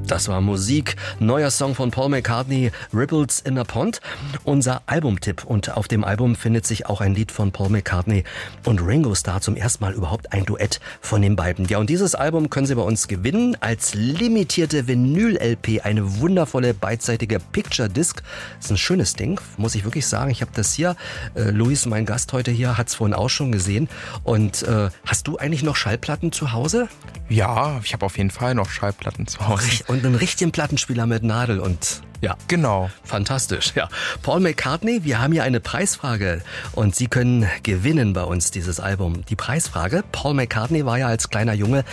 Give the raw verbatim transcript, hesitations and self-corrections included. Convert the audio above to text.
Das war Musik, neuer Song von Paul McCartney, Ripples in a Pond, unser Albumtipp. Und auf dem Album findet sich auch ein Lied von Paul McCartney und Ringo Starr, zum ersten Mal überhaupt ein Duett von den beiden. Ja, und dieses Album können Sie bei uns gewinnen als limitierte Vinyl-L P, eine wundervolle beidseitige Picture Disc. Das ist ein schönes Ding, muss ich wirklich sagen. Ich habe das hier, äh, Luis, mein Gast heute hier, hat es vorhin auch schon gesehen. Und äh, hast du eigentlich noch Schallplatten zu Hause? Ja, ich habe auf jeden Fall noch Schallplatten zu Hause. Und einen richtigen Plattenspieler mit Nadel und ja. Genau. Fantastisch, ja. Paul McCartney, wir haben hier eine Preisfrage und Sie können gewinnen bei uns dieses Album. Die Preisfrage: Paul McCartney war ja als kleiner Junge